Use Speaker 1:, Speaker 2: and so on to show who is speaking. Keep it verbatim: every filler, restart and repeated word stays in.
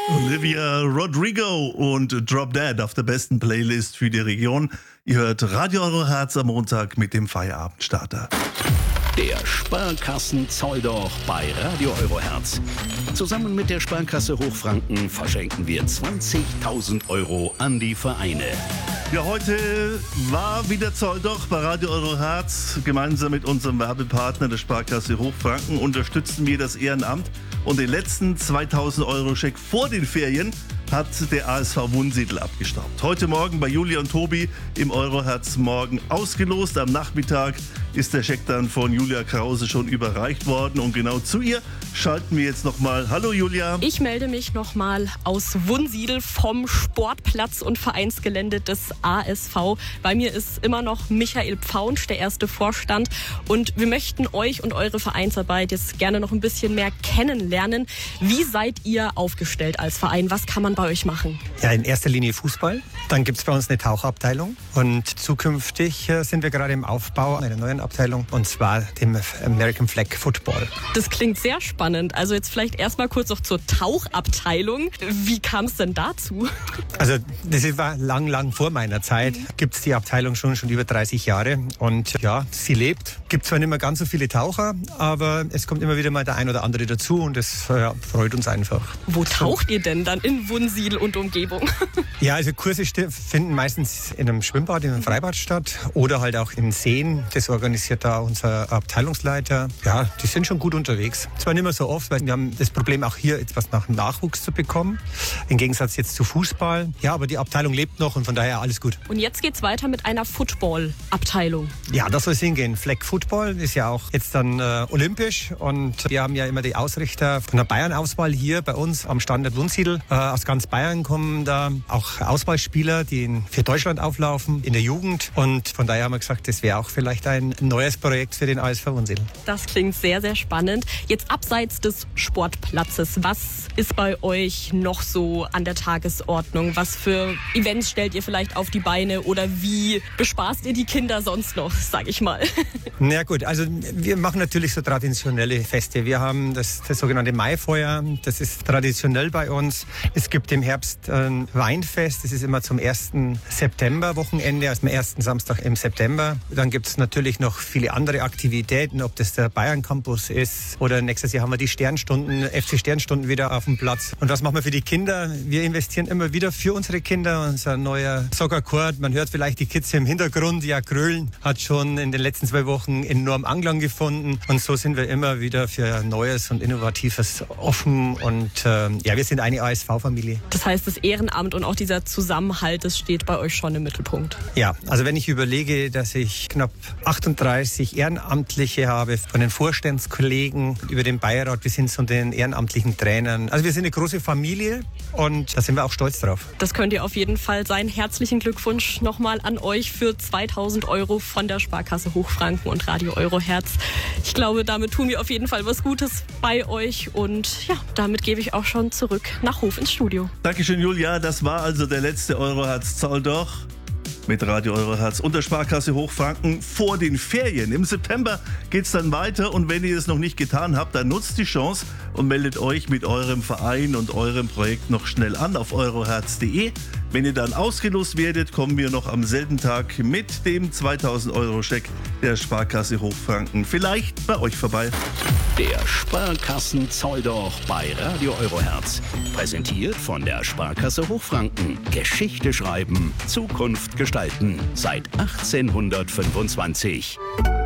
Speaker 1: Olivia Rodrigo und Drop Dead auf der besten Playlist für die Region. Ihr hört Radio Euro Herz am Montag mit dem Feierabendstarter.
Speaker 2: Der Sparkassen-Zolldoch bei Radio Euro Herz. Zusammen mit der Sparkasse Hochfranken verschenken wir zwanzigtausend Euro an die Vereine.
Speaker 1: Ja, heute war wieder Zolldoch bei Radio Euro Herz. Gemeinsam mit unserem Werbepartner der Sparkasse Hochfranken unterstützen wir das Ehrenamt. Und den letzten zweitausend Euro Scheck vor den Ferien hat der A S V Wunsiedel abgestaubt. Heute Morgen bei Julia und Tobi im Euroherz Morgen ausgelost. Am Nachmittag ist der Scheck dann von Julia Krause schon überreicht worden. Und genau zu ihr schalten wir jetzt nochmal. Hallo Julia.
Speaker 3: Ich melde mich nochmal aus Wunsiedel vom Sportplatz und Vereinsgelände des A S V. Bei mir ist immer noch Michael Pfaunsch, der erste Vorstand. Und wir möchten euch und eure Vereinsarbeit jetzt gerne noch ein bisschen mehr kennenlernen. Wie seid ihr aufgestellt als Verein? Was kann man bei euch machen?
Speaker 4: Ja, in erster Linie Fußball. Dann gibt es bei uns eine Tauchabteilung. Und zukünftig sind wir gerade im Aufbau einer neuen Abteilung, und zwar dem American Flag Football.
Speaker 3: Das klingt sehr spannend. Also jetzt vielleicht erstmal kurz noch zur Tauchabteilung. Wie kam es denn dazu?
Speaker 4: Also das war lang, lang vor meiner Zeit. Gibt es die Abteilung schon, schon über dreißig Jahre. Und ja, sie lebt. Gibt zwar nicht mehr ganz so viele Taucher, aber es kommt immer wieder mal der ein oder andere dazu, und das ja, freut uns einfach.
Speaker 3: Wo taucht ihr denn dann in Wunsiedel und Umgebung?
Speaker 4: Ja, also Kurse finden meistens in einem Schwimmbad, in einem Freibad statt oder halt auch in Seen. Das organisiert da unser Abteilungsleiter. Ja, die sind schon gut unterwegs. Zwar nicht mehr so oft, weil wir haben das Problem auch hier etwas nach Nachwuchs zu bekommen. Im Gegensatz jetzt zu Fußball. Ja, aber die Abteilung lebt noch, und von daher alles gut.
Speaker 3: Und jetzt geht's weiter mit einer Football-Abteilung.
Speaker 4: Ja, das soll es hingehen. Flag Football ist ja auch jetzt dann äh, olympisch, und wir haben ja immer die Ausrichter von der Bayern-Auswahl hier bei uns am Standort Wunsiedel. Äh, aus ganz Bayern kommen da auch Auswahlspieler, die für Deutschland auflaufen in der Jugend, und von daher haben wir gesagt, das wäre auch vielleicht ein neues Projekt für den A S V Wunsiedel.
Speaker 3: Das klingt sehr, sehr spannend. Jetzt abseits des Sportplatzes, was ist bei euch noch so an der Tagesordnung? Was für Events stellt ihr vielleicht auf die Beine, oder wie bespaßt ihr die Kinder sonst noch, sag ich mal?
Speaker 4: Na gut, also wir machen natürlich so traditionelle Feste. Wir haben das, das sogenannte Maifeuer, das ist traditionell bei uns. Es gibt im Herbst ein Weinfest, das ist immer zum ersten September-Wochenende, also am ersten Samstag im September. Dann gibt es natürlich noch viele andere Aktivitäten, ob das der Bayern Campus ist oder nächstes Jahr haben wir die Sternstunden, F C Sternstunden wieder auf dem Platz. Und was machen wir für die Kinder? Wir investieren immer wieder für unsere Kinder. Unser neuer Soccer Court, man hört vielleicht die Kids im Hintergrund, ja, Grölen hat schon in den letzten zwei Wochen enorm Anklang gefunden, und so sind wir immer wieder für Neues und Innovatives offen, und äh, ja, wir sind eine A S V-Familie.
Speaker 3: Das heißt, das Ehrenamt und auch dieser Zusammenhalt, das steht bei euch schon im Mittelpunkt.
Speaker 4: Ja, also wenn ich überlege, dass ich knapp achtunddreißig Ehrenamtliche habe, von den Vorstandskollegen über den Beirat bis hin zu den ehrenamtlichen Trainern. Also wir sind eine große Familie, und da sind wir auch stolz drauf.
Speaker 3: Das könnt ihr auf jeden Fall sein. Herzlichen Glückwunsch nochmal an euch für zweitausend Euro von der Sparkasse Hochfranken und Radio Euro Herz. Ich glaube, damit tun wir auf jeden Fall was Gutes bei euch, und ja, damit gebe ich auch schon zurück nach Hof ins Studio.
Speaker 1: Dankeschön, Julia. Das war also der letzte Euroherz Zolldoch mit Radio Euro Herz und der Sparkasse Hochfranken vor den Ferien. Im September geht es dann weiter, und wenn ihr es noch nicht getan habt, dann nutzt die Chance und meldet euch mit eurem Verein und eurem Projekt noch schnell an auf euroherz punkt de. Wenn ihr dann ausgelost werdet, kommen wir noch am selben Tag mit dem zweitausend Euro Scheck der Sparkasse Hochfranken vielleicht bei euch vorbei.
Speaker 2: Der Sparkassen-Zolldoch bei Radio Euro Herz. Präsentiert von der Sparkasse Hochfranken. Geschichte schreiben, Zukunft gestalten. Seit achtzehnhundertfünfundzwanzig.